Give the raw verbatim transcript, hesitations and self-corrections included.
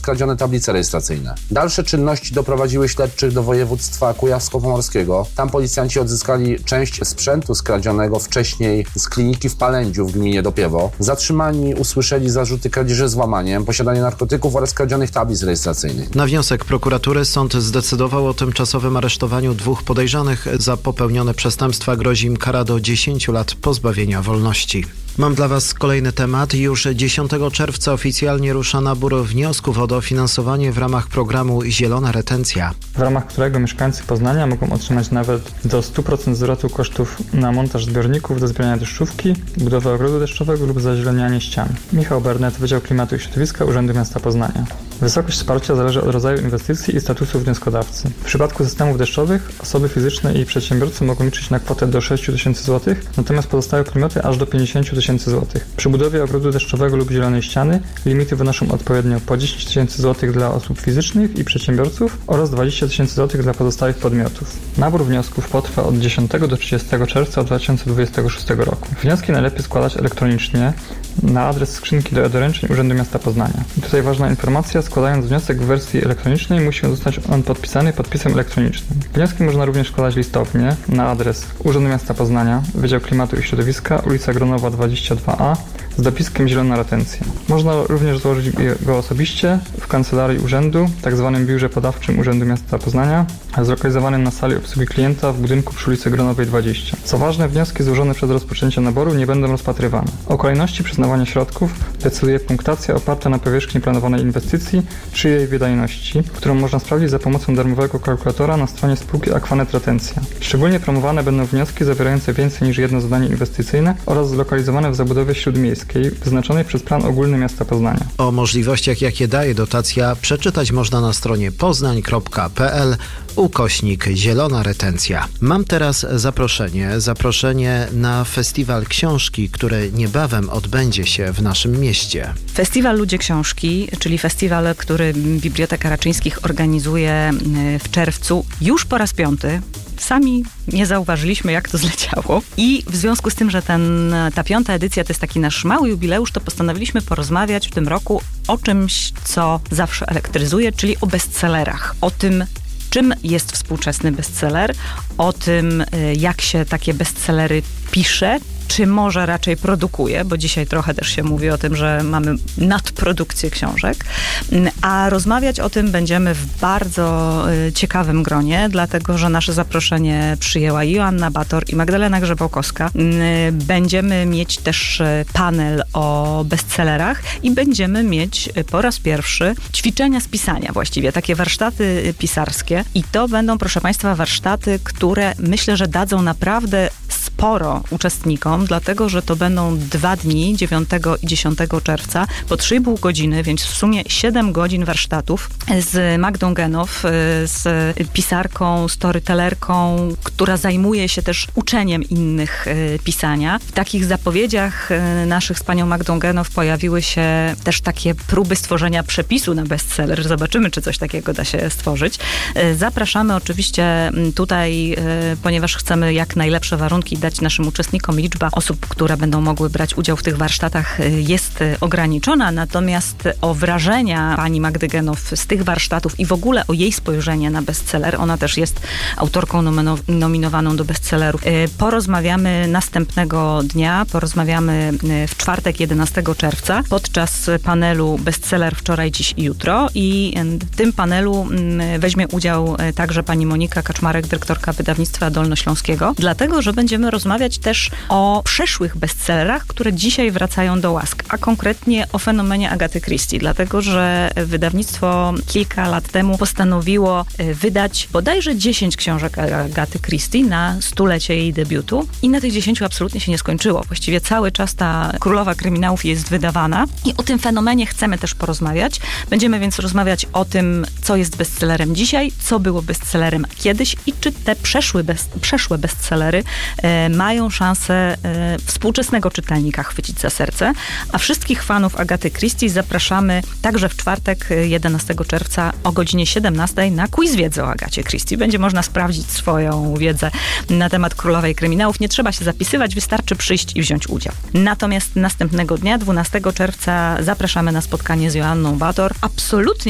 skradzione tablice rejestracyjne. Dalsze czynności doprowadziły śledczych do województwa kujawsko-pomorskiego. Tam policjanci odzyskali część sprzętu skradzionego wcześniej z kliniki w Palędziu w gminie Dopiewo. Zatrzymani usłyszeli zarzuty kradzieży z łamaniem, posiadania narkotyków oraz kradzionych tablic rejestracyjnych. Na wniosek prokuratury sąd zdecydował o tymczasowym aresztowaniu dwóch podejrzanych. Za popełnione przestępstwa grozi im kara do dziesięciu lat pozbawienia wolności. Mam dla Was kolejny temat. Już dziesiątego czerwca oficjalnie rusza nabór wniosków o dofinansowanie w ramach programu Zielona Retencja, w ramach którego mieszkańcy Poznania mogą otrzymać nawet do stu procent zwrotu kosztów na montaż zbiorników do zbierania deszczówki, budowę ogrodu deszczowego lub zazielenianie ścian. Michał Bernet, Wydział Klimatu i Środowiska Urzędu Miasta Poznania. Wysokość wsparcia zależy od rodzaju inwestycji i statusu wnioskodawcy. W przypadku systemów deszczowych osoby fizyczne i przedsiębiorcy mogą liczyć na kwotę do sześciu tysięcy złotych, natomiast pozostałe podmioty aż do pięćdziesięciu tysięcy złotych. Przy budowie ogrodu deszczowego lub zielonej ściany limity wynoszą odpowiednio po dziesięć tysięcy złotych dla osób fizycznych i przedsiębiorców oraz dwadzieścia tysięcy złotych dla pozostałych podmiotów. Nabór wniosków potrwa od dziesiątego do trzydziestego czerwca dwa tysiące dwudziestego szóstego roku. Wnioski najlepiej składać elektronicznie na adres skrzynki do e-doręczeń Urzędu Miasta Poznania. I tutaj ważna informacja, składając wniosek w wersji elektronicznej musi zostać on podpisany podpisem elektronicznym. Wnioski można również składać listownie na adres Urzędu Miasta Poznania, Wydział Klimatu i Środowiska, ulica Gronowa dwadzieścia dwa A z dopiskiem Zielona Retencja. Można również złożyć go osobiście w kancelarii urzędu, tak zwanym biurze podawczym Urzędu Miasta Poznania, zlokalizowanym na sali obsługi klienta w budynku przy ulicy Gronowej dwadzieścia. Co ważne, wnioski złożone przed rozpoczęciem naboru nie będą rozpatrywane. O kolejności przyznawania środków decyduje punktacja oparta na powierzchni planowanej inwestycji czy jej wydajności, którą można sprawdzić za pomocą darmowego kalkulatora na stronie spółki Aquanet Retencja. Szczególnie promowane będą wnioski zawierające więcej niż jedno zadanie inwestycyjne oraz zlokalizowane w zabudowie śródmiejskiej wyznaczonej przez plan ogólny miasta Poznania. O możliwościach, jakie daje dotacja, przeczytać można na stronie poznań kropka p l ukośnik Zielona Retencja. Mam teraz zaproszenie, zaproszenie na festiwal książki, który niebawem odbędzie się w naszym mieście. Festiwal Ludzie Książki, czyli festiwal, który Biblioteka Raczyńskich organizuje w czerwcu już po raz piąty. Sami nie zauważyliśmy, jak to zleciało. I w związku z tym, że ten, ta piąta edycja to jest taki nasz mały jubileusz, to postanowiliśmy porozmawiać w tym roku o czymś, co zawsze elektryzuje, czyli o bestsellerach. O tym, czym jest współczesny bestseller, o tym, jak się takie bestsellery pisze, czy może raczej produkuje, bo dzisiaj trochę też się mówi o tym, że mamy nadprodukcję książek, a rozmawiać o tym będziemy w bardzo ciekawym gronie, dlatego, że nasze zaproszenie przyjęła Joanna Bator i Magdalena Grzebałkowska. Będziemy mieć też panel o bestsellerach i będziemy mieć po raz pierwszy ćwiczenia z pisania właściwie, takie warsztaty pisarskie i to będą, proszę Państwa, warsztaty, które myślę, że dadzą naprawdę sporo uczestnikom, dlatego, że to będą dwa dni, dziewiątego i dziesiątego czerwca, po trzy i pół godziny, więc w sumie siedem godzin warsztatów z Magdą Genow, z pisarką, storytellerką, która zajmuje się też uczeniem innych pisania. W takich zapowiedziach naszych z panią Magdą Genow pojawiły się też takie próby stworzenia przepisu na bestseller. Zobaczymy, czy coś takiego da się stworzyć. Zapraszamy oczywiście tutaj, ponieważ chcemy jak najlepsze warunki dać naszym uczestnikom. Liczba osób, które będą mogły brać udział w tych warsztatach jest ograniczona, natomiast o wrażenia pani Magdy Genow z tych warsztatów i w ogóle o jej spojrzenie na bestseller, ona też jest autorką nominowaną do bestsellerów, porozmawiamy następnego dnia, porozmawiamy w czwartek jedenastego czerwca podczas panelu Bestseller wczoraj, dziś i jutro i w tym panelu weźmie udział także pani Monika Kaczmarek, dyrektorka wydawnictwa Dolnośląskiego, dlatego, że będziemy rozmawiać też o przeszłych bestsellerach, które dzisiaj wracają do łask, a konkretnie o fenomenie Agaty Christie, dlatego, że wydawnictwo kilka lat temu postanowiło wydać bodajże dziesięć książek Agaty Christie na stulecie jej debiutu i na tych dziesięciu absolutnie się nie skończyło. Właściwie cały czas ta Królowa Kryminałów jest wydawana i o tym fenomenie chcemy też porozmawiać. Będziemy więc rozmawiać o tym, co jest bestsellerem dzisiaj, co było bestsellerem kiedyś i czy te przeszły best, przeszłe bestsellery e, mają szansę e, współczesnego czytelnika chwycić za serce. A wszystkich fanów Agaty Christie zapraszamy także w czwartek jedenastego czerwca o godzinie siedemnastej na quiz wiedzy o Agacie Christie. Będzie można sprawdzić swoją wiedzę na temat Królowej Kryminałów. Nie trzeba się zapisywać, wystarczy przyjść i wziąć udział. Natomiast następnego dnia, dwunastego czerwca, zapraszamy na spotkanie z Joanną Bator. Absolutnie